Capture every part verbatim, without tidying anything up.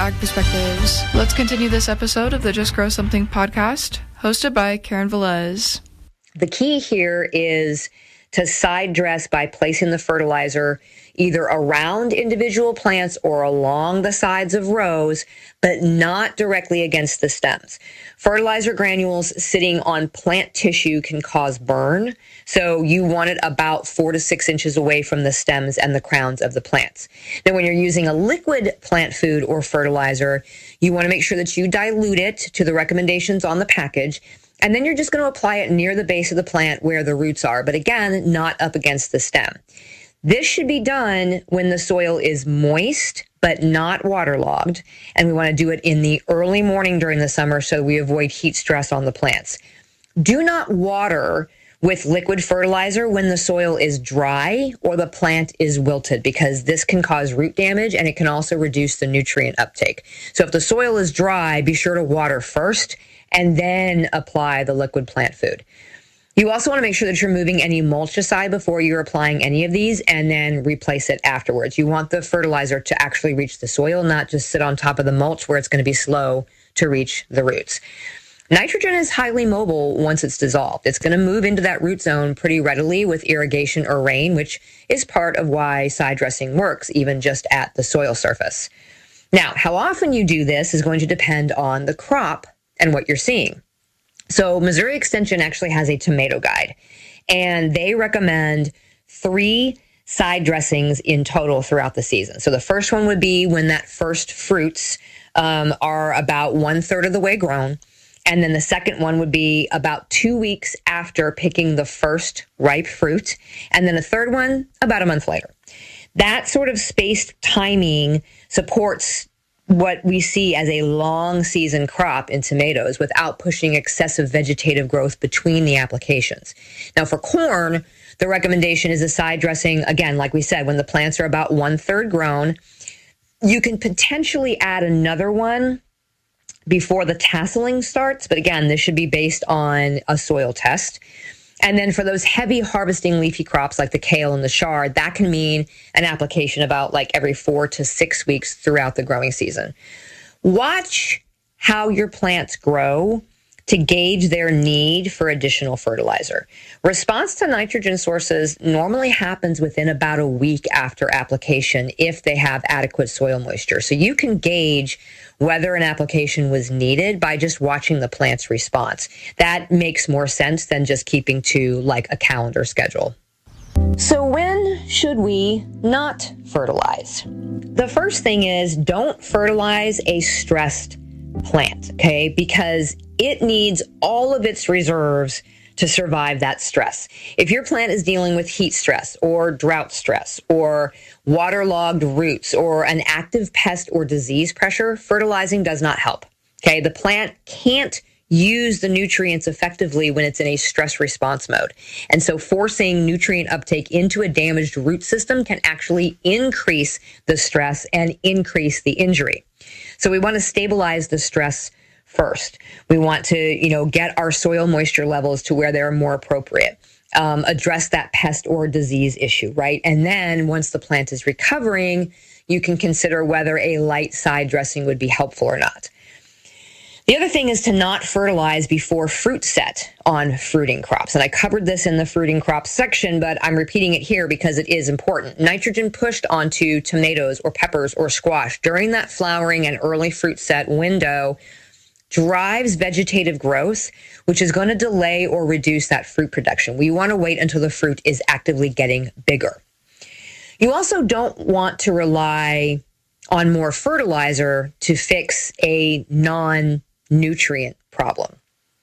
Ag Perspectives. Let's continue this episode of the Just Grow Something podcast, hosted by Karen Velez. The key here is to side dress by placing the fertilizer either around individual plants or along the sides of rows, but not directly against the stems. Fertilizer granules sitting on plant tissue can cause burn, so you want it about four to six inches away from the stems and the crowns of the plants. Now, when you're using a liquid plant food or fertilizer, you want to make sure that you dilute it to the recommendations on the package, and then you're just going to apply it near the base of the plant where the roots are, but again, not up against the stem. This should be done when the soil is moist, but not waterlogged. And we want to do it in the early morning during the summer so we avoid heat stress on the plants. Do not water with liquid fertilizer when the soil is dry or the plant is wilted, because this can cause root damage and it can also reduce the nutrient uptake. So if the soil is dry, be sure to water first and then apply the liquid plant food. You also want to make sure that you're moving any mulch aside before you're applying any of these, and then replace it afterwards. You want the fertilizer to actually reach the soil, not just sit on top of the mulch where it's going to be slow to reach the roots. Nitrogen is highly mobile once it's dissolved. It's going to move into that root zone pretty readily with irrigation or rain, which is part of why side dressing works, even just at the soil surface. Now, how often you do this is going to depend on the crop and what you're seeing. So Missouri Extension actually has a tomato guide, and they recommend three side dressings in total throughout the season. So the first one would be when that first fruits um, are about one third of the way grown. And then the second one would be about two weeks after picking the first ripe fruit. And then the third one about a month later. That sort of spaced timing supports what we see as a long season crop in tomatoes without pushing excessive vegetative growth between the applications. Now for corn, the recommendation is a side dressing, again, like we said, when the plants are about one third grown. You can potentially add another one before the tasseling starts, but again, this should be based on a soil test. And then for those heavy harvesting leafy crops like the kale and the chard, that can mean an application about like every four to six weeks throughout the growing season. Watch how your plants grow to gauge their need for additional fertilizer. Response to nitrogen sources normally happens within about a week after application if they have adequate soil moisture. So you can gauge whether an application was needed by just watching the plant's response. That makes more sense than just keeping to like a calendar schedule. So when should we not fertilize? The first thing is don't fertilize a stressed plant, okay? Because it needs all of its reserves to survive that stress. If your plant is dealing with heat stress or drought stress or waterlogged roots or an active pest or disease pressure, fertilizing does not help. Okay, the plant can't use the nutrients effectively when it's in a stress response mode. And so forcing nutrient uptake into a damaged root system can actually increase the stress and increase the injury. So we want to stabilize the stress first. We want to, you know, get our soil moisture levels to where they're more appropriate. Um, address that pest or disease issue, right? And then once the plant is recovering, you can consider whether a light side dressing would be helpful or not. The other thing is to not fertilize before fruit set on fruiting crops. And I covered this in the fruiting crops section, but I'm repeating it here because it is important. Nitrogen pushed onto tomatoes or peppers or squash during that flowering and early fruit set window drives vegetative growth, which is going to delay or reduce that fruit production. We want to wait until the fruit is actively getting bigger. You also don't want to rely on more fertilizer to fix a non-nutrient problem.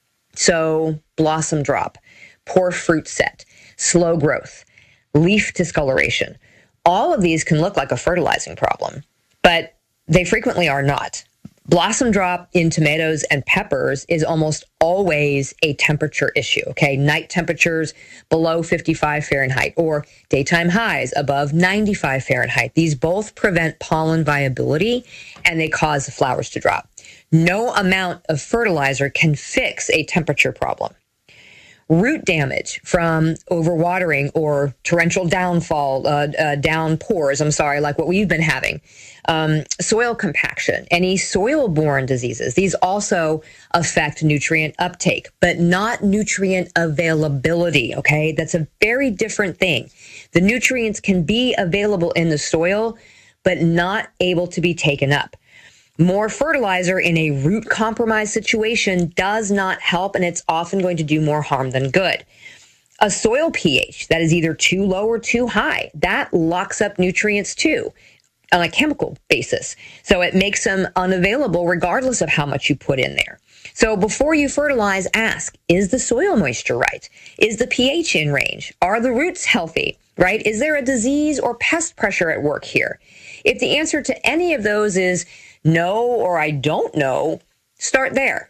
So blossom drop, poor fruit set, slow growth, leaf discoloration. All of these can look like a fertilizing problem, but they frequently are not. Blossom drop in tomatoes and peppers is almost always a temperature issue, okay? Night temperatures below fifty-five Fahrenheit or daytime highs above ninety-five Fahrenheit. These both prevent pollen viability and they cause the flowers to drop. No amount of fertilizer can fix a temperature problem. root damage from overwatering or torrential downfall, uh, uh, downpours, I'm sorry, like what we've been having. Um, soil compaction, any soil-borne diseases. These also affect nutrient uptake, but not nutrient availability, okay? That's a very different thing. The nutrients can be available in the soil, but not able to be taken up. More fertilizer in a root compromised situation does not help, and it's often going to do more harm than good. A soil pH that is either too low or too high, that locks up nutrients too on a chemical basis. So it makes them unavailable regardless of how much you put in there. So before you fertilize, ask, is the soil moisture right? Is the pH in range? Are the roots healthy, right? Is there a disease or pest pressure at work here? If the answer to any of those is no or I don't know, start there.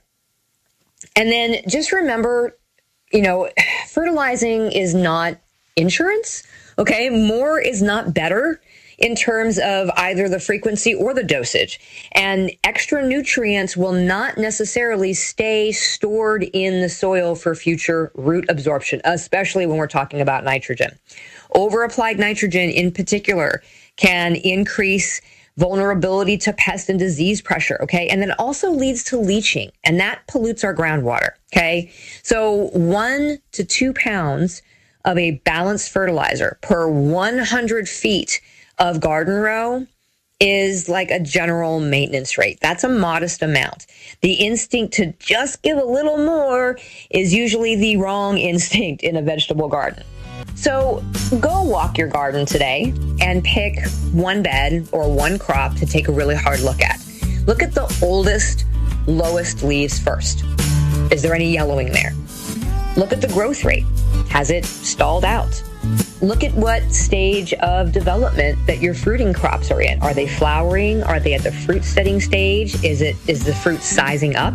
And then just remember, you know, fertilizing is not insurance, okay? More is not better in terms of either the frequency or the dosage. And extra nutrients will not necessarily stay stored in the soil for future root absorption, especially when we're talking about nitrogen. Over-applied nitrogen in particular can increase vulnerability to pest and disease pressure, okay? And then it also leads to leaching, and that pollutes our groundwater, okay? So one to two pounds of a balanced fertilizer per one hundred feet of garden row is like a general maintenance rate. That's a modest amount. The instinct to just give a little more is usually the wrong instinct in a vegetable garden. So go walk your garden today and pick one bed or one crop to take a really hard look at. Look at the oldest, lowest leaves first. Is there any yellowing there? Look at the growth rate. Has it stalled out? Look at what stage of development that your fruiting crops are in. Are they flowering? Are they at the fruit setting stage? Is it is the fruit sizing up?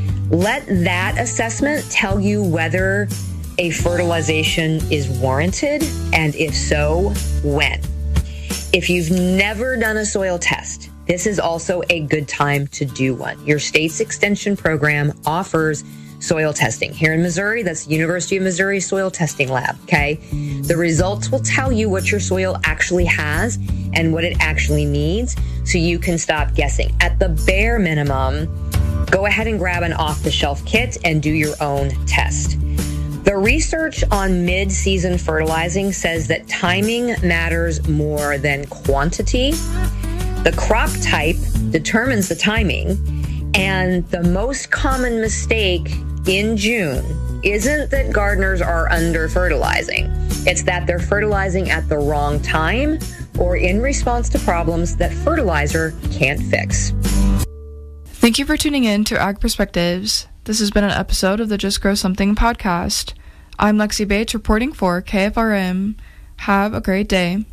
Let that assessment tell you whether a fertilization is warranted, and if so, when. If you've never done a soil test, this is also a good time to do one. Your state's extension program offers soil testing. Here in Missouri, that's the University of Missouri Soil Testing Lab, okay? The results will tell you what your soil actually has and what it actually needs, so you can stop guessing. At the bare minimum, go ahead and grab an off-the-shelf kit and do your own test. The research on mid-season fertilizing says that timing matters more than quantity. The crop type determines the timing, and the most common mistake in June isn't that gardeners are under-fertilizing. It's that they're fertilizing at the wrong time or in response to problems that fertilizer can't fix. Thank you for tuning in to Ag Perspectives. This has been an episode of the Just Grow Something podcast. I'm Lexi Bates reporting for K F R M. Have a great day.